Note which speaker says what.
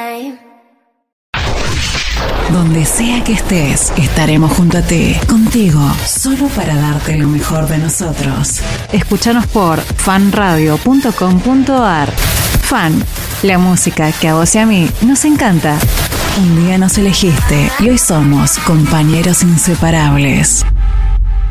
Speaker 1: Donde sea que estés, estaremos junto a ti, contigo, solo para darte lo mejor de nosotros.
Speaker 2: Escúchanos por fanradio.com.ar. Fan, la música que a vos y a mí nos encanta.
Speaker 1: Un día nos elegiste y hoy somos compañeros inseparables.